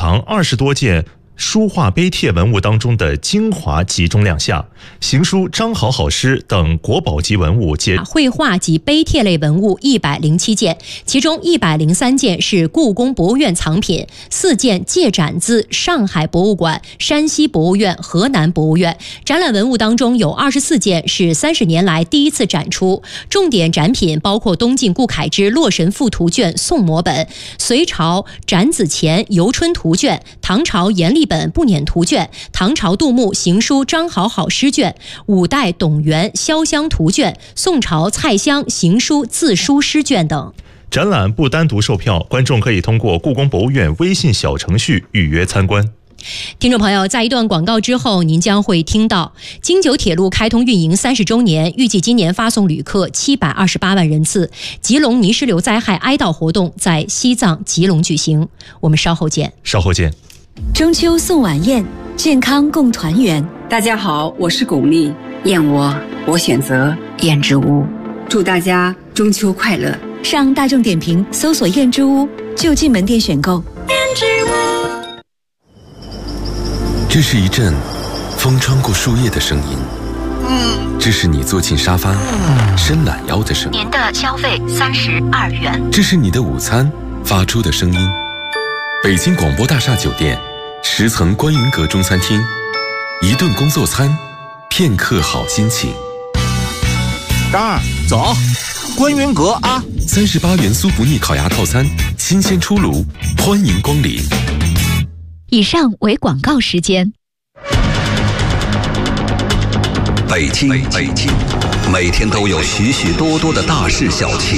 藏20多件书画碑帖文物当中的精华集中亮相，行书张好好诗等国宝级文物皆绘画及碑帖类文物107件，其中103件是故宫博物院藏品，4件借展自上海博物馆、山西博物院、河南博物院。展览文物当中有24件是30年来第一次展出，重点展品包括东晋顾恺之《洛神赋图卷》宋摹本、隋朝展子虔游春图卷、唐朝阎立本步辇图卷、唐朝杜牧行书张好好诗卷、5代董源潇湘图卷、宋朝蔡襄行书自书诗卷等。 展览不单独售票，观众可以通过故宫博物院微信小程序预约参观。 听众朋友，在一段广告之后，您将会听到京九铁路开通运营30周年，预计今年发送旅客728万人次。吉隆泥石流灾害哀悼活动在西藏吉隆举行。我们稍后见。 中秋送晚宴，健康共团圆。 大家好，我是巩俐。燕窝，我选择燕之屋。祝大家中秋快乐！ 上大众点评搜索燕之屋，就近门店选购。燕之屋。 这是一阵风穿过树叶的声音，这是你坐进沙发伸懒腰的声音。 您的消费32元。 这是你的午餐发出的声音。北京广播大厦酒店10层观云阁中餐厅，一顿工作餐，片刻好心情。 张二，走，观云阁啊 ！38元酥不腻烤鸭套餐，新鲜出炉，欢迎光临。 以上为广告时间。 北京，每天都有许许多多的大事小情。